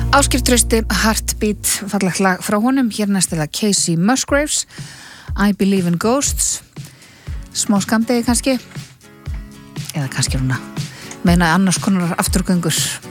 Ásgeir Trausti, Heartbeat, fallegt lag frá honum. Hér næst er það Casey Musgraves, I Believe in Ghosts. Smá skammdegi kannski, eða kannski núna meina annars konar afturgöngur.